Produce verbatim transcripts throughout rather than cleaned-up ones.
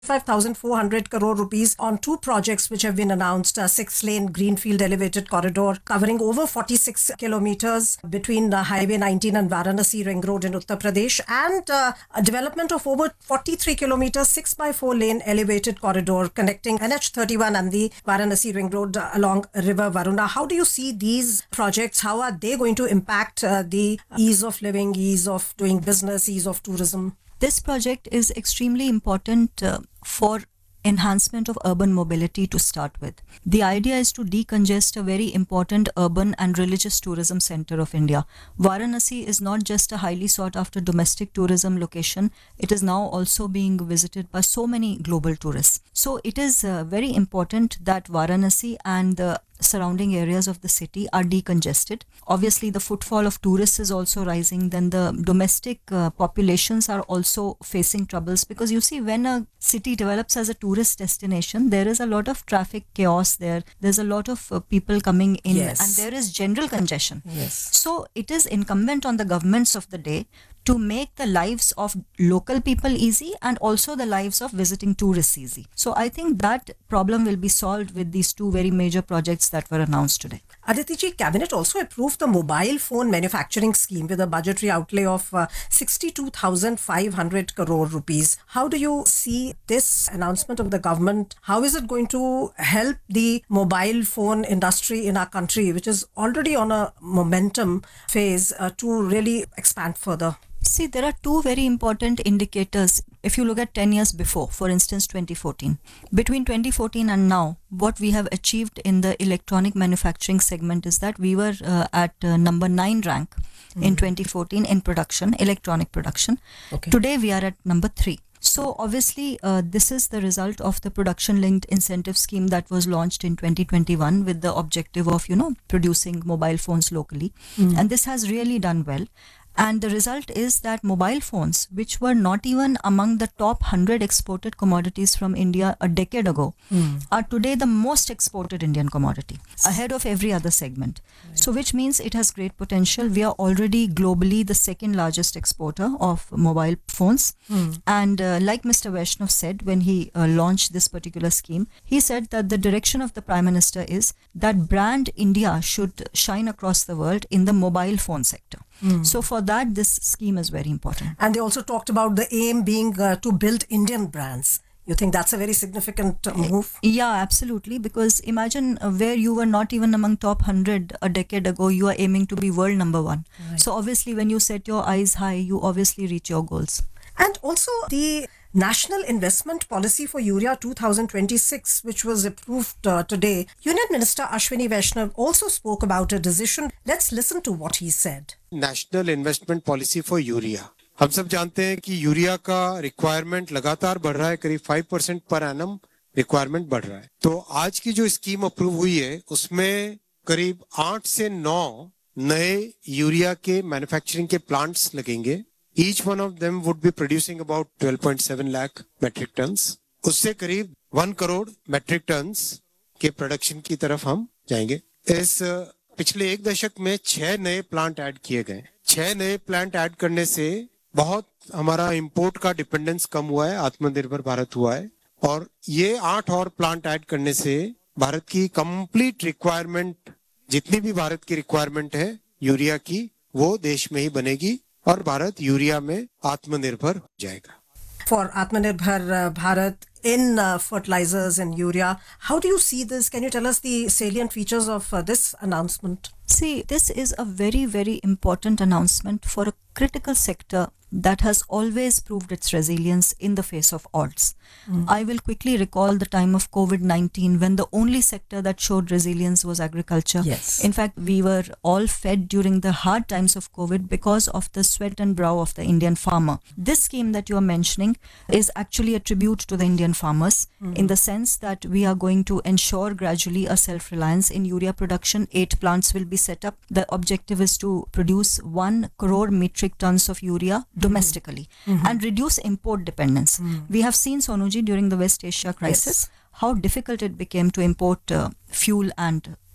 five thousand four hundred crore rupees on two projects which have been announced. A six-lane greenfield elevated corridor covering over forty-six kilometers between the Highway nineteen and Varanasi Ring Road in Uttar Pradesh, and uh, a development of over forty-three kilometers six by four lane elevated corridor connecting N H thirty-one and the Varanasi Ring Road uh, along River Varuna. How do you see these projects? How are they going to impact uh, the ease of living, ease of doing business, ease of tourism? This project is extremely important uh, for enhancement of urban mobility to start with. The idea is to decongest a very important urban and religious tourism center of India. Varanasi is not just a highly sought after domestic tourism location, it is now also being visited by so many global tourists. So it is uh, very important that Varanasi and the surrounding areas of the city are decongested. Obviously, the footfall of tourists is also rising. Then the domestic uh, populations are also facing troubles, because you see, when a city develops as a tourist destination, there is a lot of traffic chaos there. There's a lot of uh, people coming in, yes. and there is general congestion. Yes. So it is incumbent on the governments of the day to make the lives of local people easy and also the lives of visiting tourists easy. So I think that problem will be solved with these two very major projects that were announced today. Aditi ji, Cabinet also approved the mobile phone manufacturing scheme with a budgetary outlay of uh, sixty-two thousand five hundred crore rupees. How do you see this announcement of the government? How is it going to help the mobile phone industry in our country, which is already on a momentum phase, uh, to really expand further? See, there are two very important indicators. If you look at ten years before, for instance, twenty fourteen, between twenty fourteen and now, what we have achieved in the electronic manufacturing segment is that we were uh, at uh, number nine rank mm. in twenty fourteen in production, electronic production. Okay. Today we are at number three. So obviously, uh, this is the result of the production-linked incentive scheme that was launched in twenty twenty-one with the objective of, you know, producing mobile phones locally. Mm. And this has really done well. And the result is that mobile phones, which were not even among the top one hundred exported commodities from India a decade ago, mm. are today the most exported Indian commodity, ahead of every other segment. Right. So which means it has great potential. We are already globally the second largest exporter of mobile phones. Mm. And uh, like Mister Vaishnav said when he uh, launched this particular scheme, he said that the direction of the Prime Minister is that brand India should shine across the world in the mobile phone sector. Mm. So for that, this scheme is very important. And they also talked about the aim being uh, to build Indian brands. You think that's a very significant uh, move? Yeah, absolutely. Because imagine uh, where you were not even among top one hundred a decade ago, you are aiming to be world number one. Right. So obviously when you set your eyes high, you obviously reach your goals. And also the National Investment Policy for Urea twenty twenty-six, which was approved uh, today. Union Minister Ashwini Vaishnav also spoke about a decision. Let's listen to what he said. National Investment Policy for Urea. हम सब जानते हैं कि urea का requirement लगातार बढ़ रहा है, करीब five percent per annum requirement बढ़ रहा है. तो आज की जो स्कीम अप्रूव हुई है उसमें करीब आठ से नौ नए यूरिया के मैन्युफैक्चरिंग के प्लांट्स लगेंगे. Each one of them would be producing about twelve point seven lakh metric tons. उससे करीब one करोड़ metric tons के प्रोडक्शन की तरफ हम जाएंगे. इस पिछले एक दशक में छह नए प्लांट ऐड किए गए. छह नए प्लांट ऐड करने से बहुत हमारा इंपोर्ट का डिपेंडेंस कम हुआ है, आत्मनिर्भर भारत हुआ है. और ये आठ और प्लांट ऐड करने से भारत की कंप्लीट रिक्वायरमेंट, जितनी भी भारत की रिक्वायरमेंट है यूरिया की, वो देश में ही बनेगी और भारत यूरिया में आत्मनिर्भर हो जाएगा. For Atmanirbhar uh, Bharat in uh, fertilizers and urea, how do you see this? Can you tell us the salient features of uh, this announcement? See, this is a very, very important announcement for a critical sector that has always proved its resilience in the face of odds. Mm. I will quickly recall the time of COVID nineteen when the only sector that showed resilience was agriculture. Yes. In fact, we were all fed during the hard times of COVID because of the sweat and brow of the Indian farmer. This scheme that you are mentioning is actually a tribute to the Indian farmers mm. in the sense that we are going to ensure gradually a self-reliance in urea production. Eight plants will be set up. The objective is to produce one crore metric tons of urea domestically mm-hmm. and reduce import dependence. Mm. We have seen, Sonuji, during the West Asia crisis, yes. how difficult it became to import uh, fuel and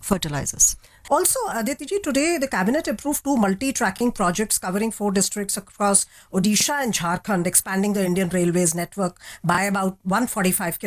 fertilizers. Also, Aditi ji, today the cabinet approved two multi-tracking projects covering four districts across Odisha and Jharkhand, expanding the Indian Railways network by about one hundred forty-five